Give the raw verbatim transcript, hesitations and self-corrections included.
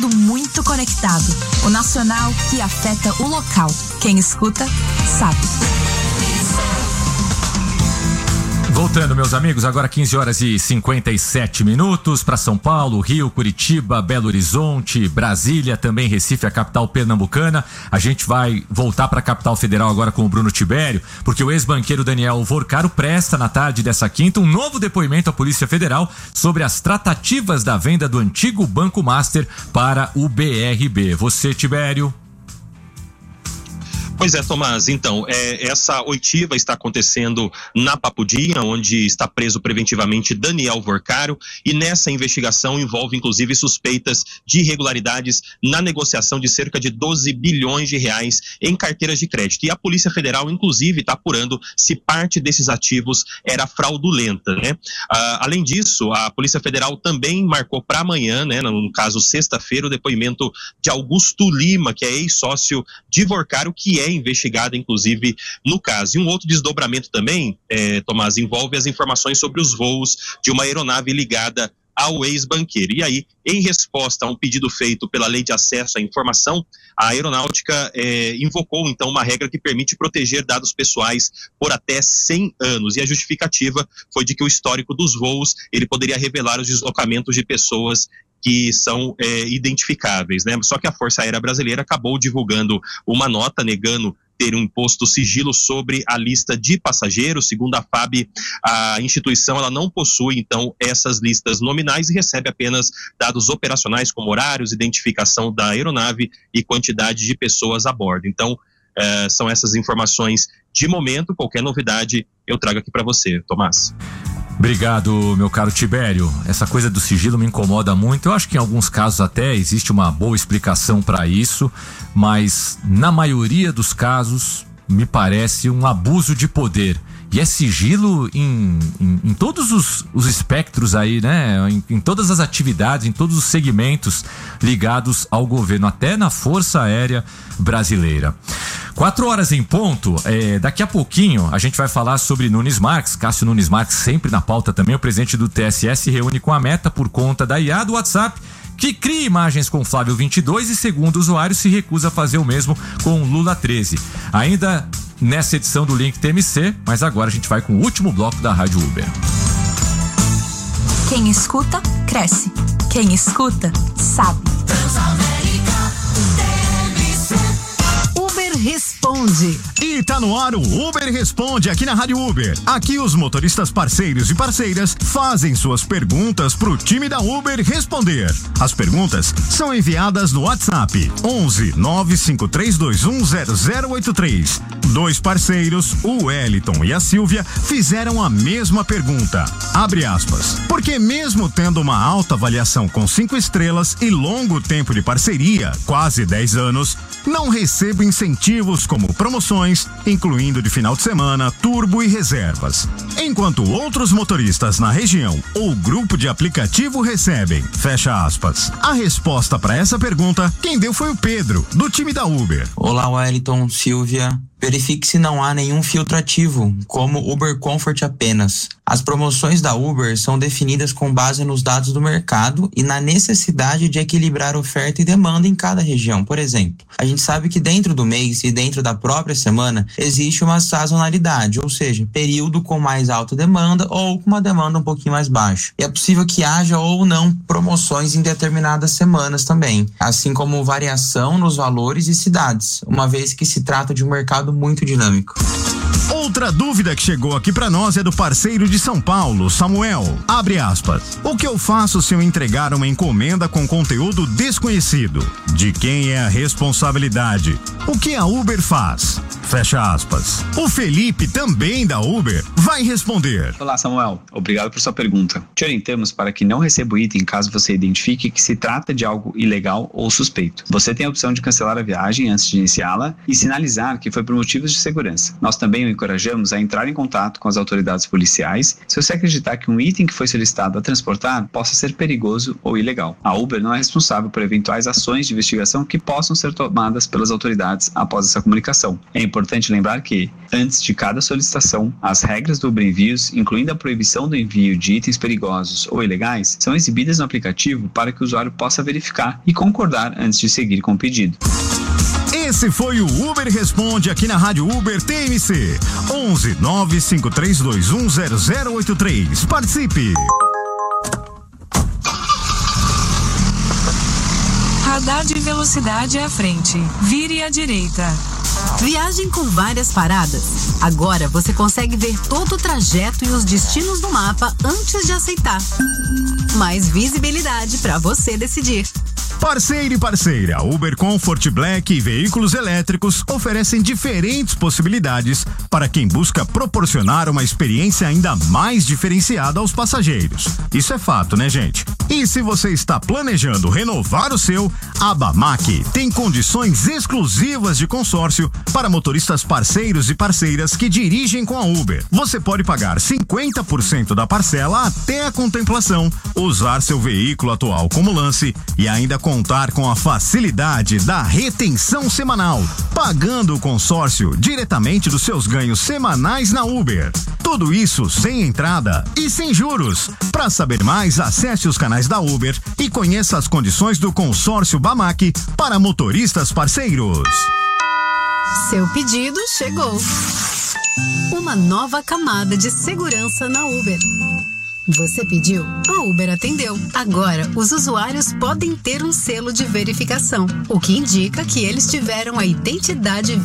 mundo muito conectado. O nacional que afeta o local. Quem escuta, sabe. Voltando, meus amigos, agora quinze horas e cinquenta e sete minutos para São Paulo, Rio, Curitiba, Belo Horizonte, Brasília, também Recife, a capital pernambucana. A gente vai voltar para a capital federal agora com o Bruno Tibério, porque o ex-banqueiro Daniel Vorcaro presta na tarde dessa quinta um novo depoimento à Polícia Federal sobre as tratativas da venda do antigo Banco Master para o B R B. Você, Tibério? Pois é, Tomás, então, é, essa oitiva está acontecendo na Papudinha, onde está preso preventivamente Daniel Vorcaro, e nessa investigação envolve inclusive suspeitas de irregularidades na negociação de cerca de doze bilhões de reais em carteiras de crédito. E a Polícia Federal, inclusive, está apurando se parte desses ativos era fraudulenta, né? Ah, além disso, a Polícia Federal também marcou para amanhã, né, no caso sexta-feira, o depoimento de Augusto Lima, que é ex-sócio de Vorcaro, que é investigada, inclusive, no caso. E um outro desdobramento também, é, Tomás, envolve as informações sobre os voos de uma aeronave ligada ao ex-banqueiro. E aí, em resposta a um pedido feito pela Lei de Acesso à Informação, a Aeronáutica é, invocou, então, uma regra que permite proteger dados pessoais por até cem anos. E a justificativa foi de que o histórico dos voos, ele poderia revelar os deslocamentos de pessoas que são é, identificáveis, né? Só que a Força Aérea Brasileira acabou divulgando uma nota negando ter um imposto sigilo sobre a lista de passageiros. Segundo a F A B, a instituição ela não possui, então, essas listas nominais e recebe apenas dados operacionais como horários, identificação da aeronave e quantidade de pessoas a bordo. Então, eh, são essas informações de momento. Qualquer novidade eu trago aqui para você, Tomás. Obrigado, meu caro Tibério. Essa coisa do sigilo me incomoda muito. Eu acho que em alguns casos até existe uma boa explicação para isso, mas na maioria dos casos me parece um abuso de poder. E é sigilo em, em, em todos os, os espectros aí, né? Em, em todas as atividades, em todos os segmentos ligados ao governo, até na Força Aérea Brasileira. Quatro horas em ponto, é, daqui a pouquinho a gente vai falar sobre Nunes Marques, Cássio Nunes Marques sempre na pauta também. O presidente do T S E se reúne com a Meta por conta da I A do WhatsApp, que cria imagens com Flávio vinte e dois e, segundo o usuário, se recusa a fazer o mesmo com Lula treze. Ainda nessa edição do Link T M C, mas agora a gente vai com o último bloco da Rádio Uber. Quem escuta, cresce. Quem escuta, sabe. Uber Responde. E tá no ar o Uber Responde aqui na Rádio Uber. Aqui os motoristas parceiros e parceiras fazem suas perguntas pro time da Uber responder. As perguntas são enviadas no WhatsApp onze nove cinco três dois um zero zero oito três. Dois parceiros, o Wellington e a Silvia, fizeram a mesma pergunta. Abre aspas. Porque mesmo tendo uma alta avaliação com cinco estrelas e longo tempo de parceria, quase dez anos, não recebo incentivos como promoções, incluindo de final de semana, turbo e reservas. Enquanto outros motoristas na região ou grupo de aplicativo recebem, fecha aspas. A resposta para essa pergunta, quem deu foi o Pedro, do time da Uber. Olá, Wellington, Silvia. Verifique se não há nenhum filtro ativo, como Uber Comfort apenas. As promoções da Uber são definidas com base nos dados do mercado e na necessidade de equilibrar oferta e demanda em cada região. Por exemplo, a gente sabe que dentro do mês e dentro da própria semana existe uma sazonalidade, ou seja, período com mais alta demanda ou com uma demanda um pouquinho mais baixa. E é possível que haja ou não promoções em determinadas semanas também, assim como variação nos valores e cidades, uma vez que se trata de um mercado muito dinâmico. Outra dúvida que chegou aqui pra nós é do parceiro de São Paulo, Samuel. Abre aspas. O que eu faço se eu entregar uma encomenda com conteúdo desconhecido? De quem é a responsabilidade? O que a Uber faz? Fecha aspas. O Felipe, também da Uber, vai responder. Olá, Samuel. Obrigado por sua pergunta. Te orientamos para que não receba o item caso você identifique que se trata de algo ilegal ou suspeito. Você tem a opção de cancelar a viagem antes de iniciá-la e sinalizar que foi por motivos de segurança. Nós também o encorajamos a entrar em contato com as autoridades policiais se você acreditar que um item que foi solicitado a transportar possa ser perigoso ou ilegal. A Uber não é responsável por eventuais ações de investigação que possam ser tomadas pelas autoridades após essa comunicação. É importante lembrar que, antes de cada solicitação, as regras regras do Uber Envios, incluindo a proibição do envio de itens perigosos ou ilegais, são exibidas no aplicativo para que o usuário possa verificar e concordar antes de seguir com o pedido. Esse foi o Uber Responde aqui na Rádio Uber T M C. onze nove cinco três dois um zero zero oito três. Participe! Radar de velocidade à frente. Vire à direita. Viagem com várias paradas. Agora você consegue ver todo o trajeto e os destinos do mapa antes de aceitar. Mais visibilidade para você decidir. Parceiro e parceira, Uber Comfort Black e veículos elétricos oferecem diferentes possibilidades para quem busca proporcionar uma experiência ainda mais diferenciada aos passageiros. Isso é fato, né, gente? E se você está planejando renovar o seu, a Bamac tem condições exclusivas de consórcio para motoristas parceiros e parceiras que dirigem com a Uber. Você pode pagar cinquenta por cento da parcela até a contemplação, usar seu veículo atual como lance e ainda contar com a facilidade da retenção semanal, pagando o consórcio diretamente dos seus ganhos semanais na Uber. Tudo isso sem entrada e sem juros. Para saber mais, acesse os canais da Uber e conheça as condições do consórcio Bamac para motoristas parceiros. Seu pedido chegou. Uma nova camada de segurança na Uber. Você pediu, a Uber atendeu. Agora, os usuários podem ter um selo de verificação, o que indica que eles tiveram a identidade